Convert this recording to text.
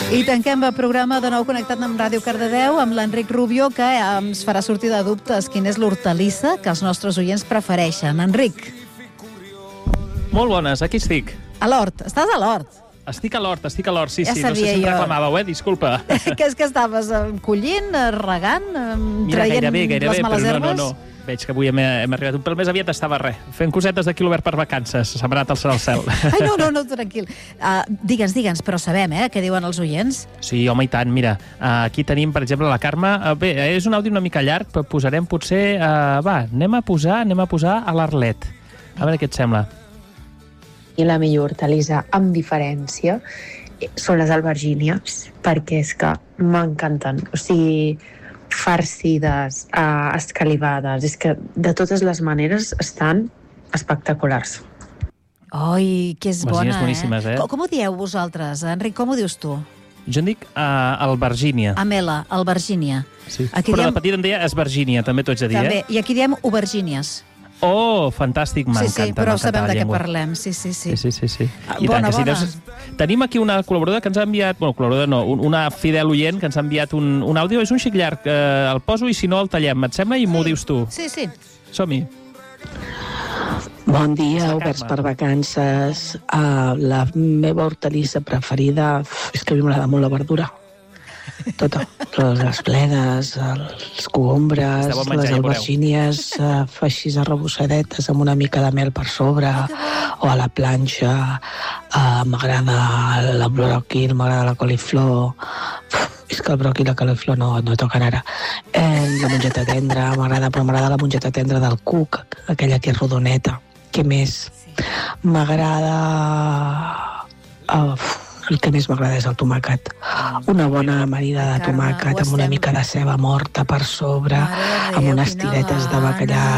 I tanquem el programa de nou connectat amb Ràdio Cardedeu amb l'Enric Rubio, que ens farà sortir de dubtes quina és l'hortalissa que els nostres oients prefereixen. Enric. Molt bones, aquí estic. A l'hort, estàs a l'hort. Estic a l'hort, sí, Ja sí. No sé si em reclamàveu, disculpa. Que és que estaves collint, regant, Mira, traient gairebé, les males herbes? No. Veig que avui hem arribat un pèl més aviat, estava fent cosetes d'aquí l'obert per vacances. S'ha anat al cel. Ai, no, tranquil. Digue'ns, però sabem, què diuen els oients? Sí, home, i tant. Mira, aquí tenim, per exemple, la Carme. Bé, és un àudio una mica llarg, però posarem potser... anem a posar a l'Arlet. A veure què et sembla. I la millor hortalissa, amb diferència, són les albergínies, perquè és que m'encanten. O sigui, farcides, escalivades, és que de totes les maneres estan espectaculars. Ai, que és bona, Albergínies boníssimes, Com ho dieu vosaltres, Enric? Com ho dius tu? Jo en dic albergínia. Amela, albergínia. Sí. Aquí Però diem... de petit em deia esbergínia, també t'ho haig de dir, També. I aquí diem aubergínies. Oh, fantàstic, m'encanta. Sí, però sabem de què llengua. parlem. Sí. Sí. I bona. Tenim aquí una col·laboradora que ens ha enviat... Bueno, col·laboradora no, una fidel oient que ens ha enviat un àudio. És un xic llarg, el poso i si no el tallem, et sembla? I m'ho dius tu. Sí. Som-hi. Bon dia, oberts per vacances. La meva hortalissa preferida és que a mi m'agrada molt la verdura. Tota. Les bledes, els cogombres, les albergínies, així arrebossadetes amb una mica de mel per sobre, o a la planxa. M'agrada el bròquil, m'agrada la coliflor. És que el bròquil i la coliflor no toquen ara. La mongeta tendra, però m'agrada la mongeta tendra del cuc, aquella que és rodoneta. Què més? M'agrada... El que més m'agrada és el tomàquet. Una bona amanida de tomàquet amb una mica de ceba morta per sobre, amb unes tiretes de bacallà